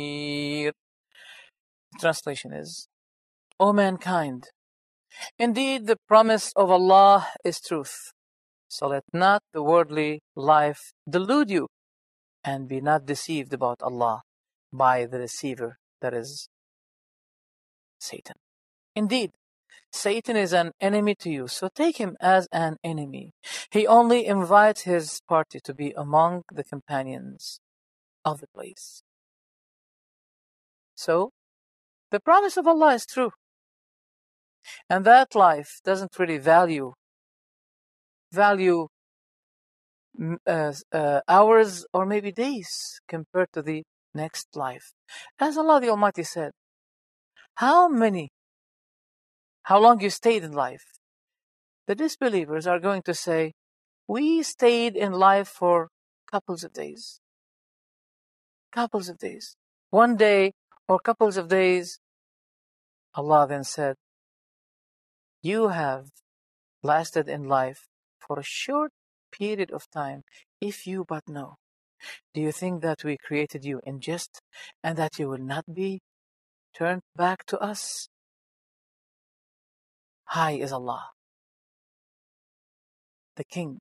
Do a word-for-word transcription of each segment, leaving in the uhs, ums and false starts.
Translation is, O mankind, indeed the promise of Allah is truth. So let not the worldly life delude you, and be not deceived about Allah by the deceiver, that is Satan. Indeed, Satan is an enemy to you, so take him as an enemy. He only invites his party to be among the companions of the place. So, the promise of Allah is true. And that life doesn't really value value uh, uh, hours or maybe days compared to the next life. As Allah the Almighty said, how many, how long you stayed in life? The disbelievers are going to say, we stayed in life for couples of days. Couples of days. One day or couples of days. Allah then said, you have lasted in life for a short period of time, if you but know. Do you think that we created you in jest, and that you will not be turned back to us? High is Allah, the King,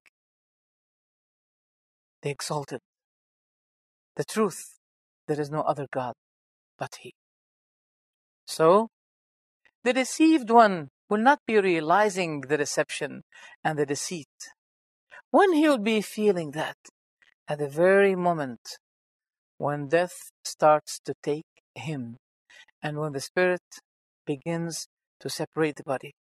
the Exalted, the Truth. There is no other God but He. So, the deceived one will not be realizing the deception and the deceit, when he will be feeling that at the very moment when death starts to take him, and when the spirit begins to separate the body.